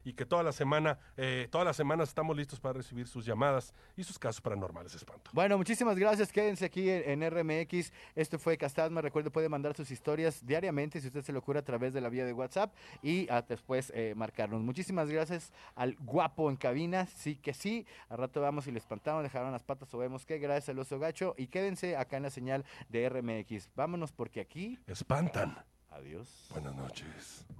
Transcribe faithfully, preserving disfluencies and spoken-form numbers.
y que toda la semana, eh, todas las semanas estamos listos para recibir sus llamadas y sus casos paranormales de espanto. Bueno, muchísimas gracias. Quédense aquí en, en R M X. Esto fue Castasma. Recuerde, puede mandar sus historias diariamente, si usted se le ocurre, a través de la vía de WhatsApp y a después eh, marcarnos. Muchísimas gracias al guapo en cabina. Sí que sí. Al rato vamos y le espantamos, dejaron las patas o vemos qué. Gracias al oso gacho. Y quédense acá en la señal de R M X. Vámonos porque aquí. Espantan. Adiós. Buenas noches.